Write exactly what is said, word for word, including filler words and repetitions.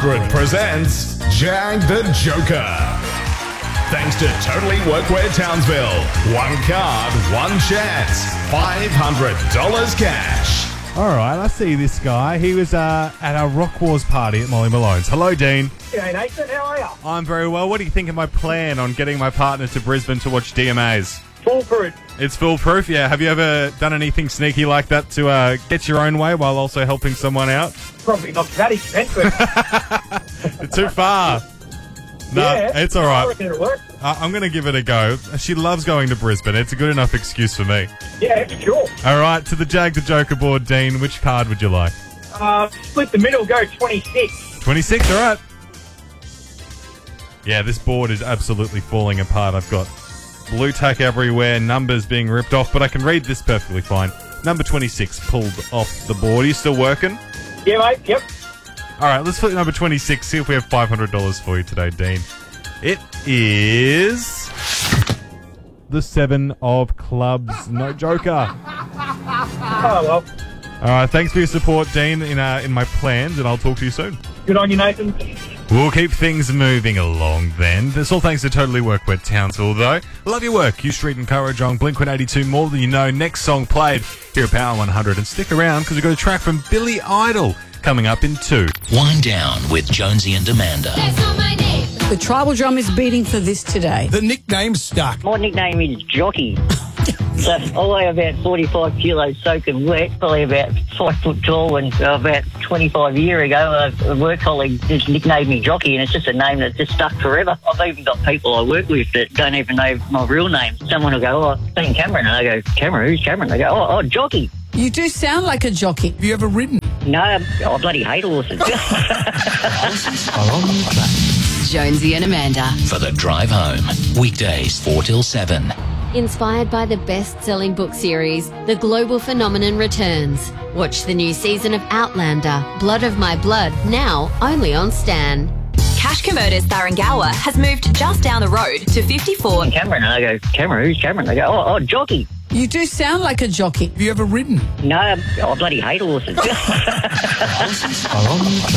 hundred presents Jag the Joker. Thanks to Totally Workwear Townsville. One card, one chance. five hundred dollars cash. All right, I see this guy. He was uh, at our Rock Wars party at Molly Malone's. Hello, Dean. G'day, Nathan. How are you? I'm very well. What do you think of my plan on getting my partner to Brisbane to watch D M As? Foolproof. It's foolproof, yeah. Have you ever done anything sneaky like that to uh, get your own way while also helping someone out? Probably not that expensive. Too far. No, yeah, it's all I right. reckon it'll work. Uh, I'm going to give it a go. She loves going to Brisbane. It's a good enough excuse for me. Yeah, sure. All right, to the Jag the Joker board, Dean. Which card would you like? Uh, split the middle, go twenty-six. twenty-six, all right. Yeah, this board is absolutely falling apart. I've got blue tack everywhere, numbers being ripped off, but I can read this perfectly fine. Number twenty-six pulled off the board. Are you still working? Yeah, mate, yep. All right, let's flip number twenty-six, see if we have five hundred dollars for you today, Dean. It is the seven of clubs. No Joker. Oh, well. All right, thanks for your support, Dean, in uh, in my plans, and I'll talk to you soon. Good on you, Nathan. We'll keep things moving along then. This all thanks to Totally Workwear Townsville, though. Love your work. You Street and Courage on Blink one eighty-two. More than you know. Next song played here at Power one hundred. And stick around because we've got a track from Billy Idol coming up in two. Wind Down with Jonesy and Amanda. That's not my name. The tribal drum is beating for this today. The nickname's stuck. My nickname is Jockey. So I weigh about forty-five kilos soaking wet, probably about five foot tall, and uh, about twenty-five years ago a, a work colleague just nicknamed me Jockey, and it's just a name that just stuck forever. I've even got people I work with that don't even know my real name. Someone will go, oh, I've seen Cameron, and I go, Cameron, who's Cameron? They go, oh, oh, Jockey. You do sound like a jockey. Have you ever ridden? No, I bloody hate horses. Horses are on the track. Jonesy and Amanda. For the drive home. Weekdays four till seven. Inspired by the best-selling book series, The Global Phenomenon returns. Watch the new season of Outlander, Blood of My Blood, now only on Stan. Cash Converters Tharangawa has moved just down the road to fifty-four. Cameron, and I go, Cameron, who's Cameron? They go, oh, oh, Jockey. You do sound like a jockey. Have you ever ridden? No, I bloody hate horses. Horses are on the track.